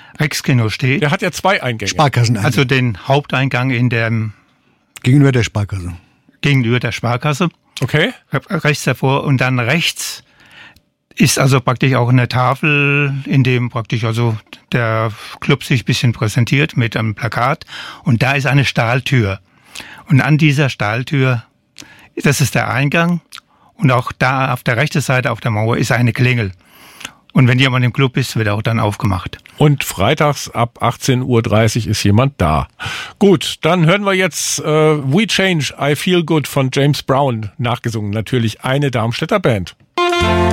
Rex-Kino steht. Der hat ja 2 Eingänge. Sparkasseneingang. Also den Haupteingang Gegenüber der Sparkasse. Gegenüber der Sparkasse. Okay. Rechts davor und dann rechts ist also praktisch auch eine Tafel, in dem praktisch also der Club sich ein bisschen präsentiert mit einem Plakat. Und da ist eine Stahltür. Und an dieser Stahltür, das ist der Eingang. Und auch da auf der rechten Seite auf der Mauer ist eine Klingel. Und wenn jemand im Club ist, wird auch dann aufgemacht. Und freitags ab 18.30 Uhr ist jemand da. Gut, dann hören wir jetzt We Change, I Feel Good von James Brown, nachgesungen. Natürlich eine Darmstädter Band.